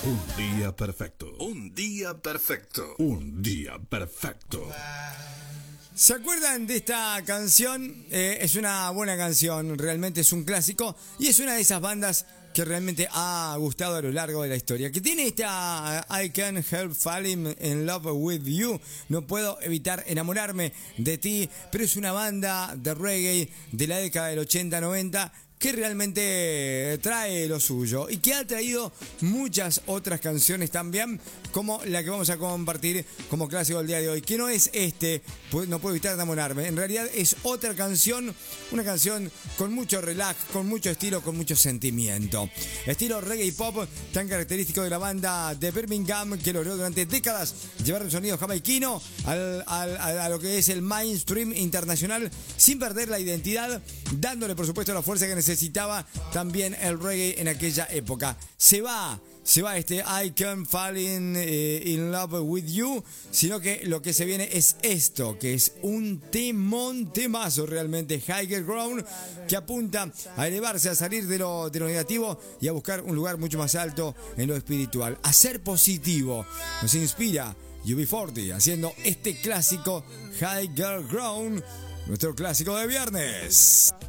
Un día perfecto. Un día perfecto. Un día perfecto. ¿Se acuerdan de esta canción? Es una buena canción, realmente es un clásico y es una de esas bandas que realmente ha gustado a lo largo de la historia. Que tiene esta I Can't Help Falling in Love with You. No puedo evitar enamorarme de ti. Pero es una banda de reggae de la década del 80-90 que realmente trae lo suyo y que ha traído muchas otras canciones también, como la que vamos a compartir como clásico del día de hoy, que no es no puedo evitar enamorarme, en realidad es otra canción, una canción con mucho relax, con mucho estilo, con mucho sentimiento, estilo reggae y pop tan característico de la banda de Birmingham, que logró durante décadas llevar un sonido jamaiquino a lo que es el mainstream internacional sin perder la identidad, dándole por supuesto la fuerza que necesitaba también el reggae en aquella época. Se va este I Can't Fall in Love with You, sino que lo que se viene es esto, que es un temazo realmente, Higher Ground, que apunta a elevarse, a salir de lo negativo y a buscar un lugar mucho más alto en lo espiritual, a ser positivo. Nos inspira UB40 haciendo este clásico Higher Ground, nuestro clásico de viernes.